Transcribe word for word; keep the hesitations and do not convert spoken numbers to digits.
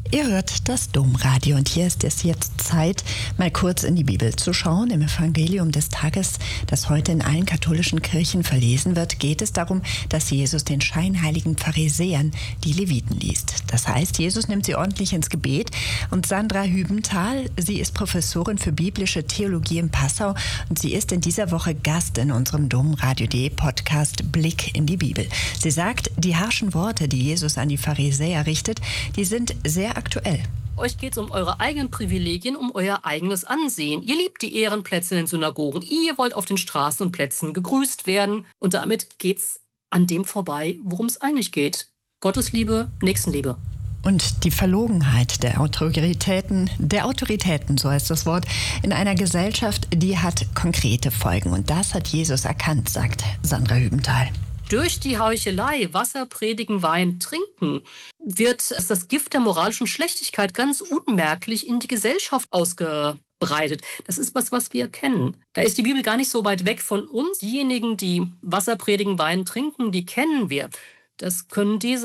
Ihr hört das Domradio und hier ist es jetzt Zeit, mal kurz in die Bibel zu schauen. Im Evangelium des Tages, das heute in allen katholischen Kirchen verlesen wird, geht es darum, dass Jesus den scheinheiligen Pharisäern die Leviten liest. Das heißt, Jesus nimmt sie ordentlich ins Gebet und Sandra Hübenthal, sie ist Professorin für biblische Theologie in Passau und sie ist in dieser Woche Gast in unserem Domradio.de Podcast Blick in die Bibel. Sie sagt, die harschen Worte, die Jesus an die Pharisäer richtet, die sind sehr aktuell. Euch geht es um eure eigenen Privilegien, um euer eigenes Ansehen. Ihr liebt die Ehrenplätze in den Synagogen. Ihr wollt auf den Straßen und Plätzen gegrüßt werden. Und damit geht's an dem vorbei, worum es eigentlich geht. Gottesliebe, Nächstenliebe. Und die Verlogenheit der Autoritäten, der Autoritäten, so heißt das Wort, in einer Gesellschaft, die hat konkrete Folgen. Und das hat Jesus erkannt, sagt Sandra Hübenthal. Durch die Heuchelei, Wasser predigen, Wein trinken, wird das Gift der moralischen Schlechtigkeit ganz unmerklich in die Gesellschaft ausgebreitet. Das ist was, was wir kennen. Da ist die Bibel gar nicht so weit weg von uns. Diejenigen, die Wasser predigen, Wein trinken, die kennen wir. Das können diese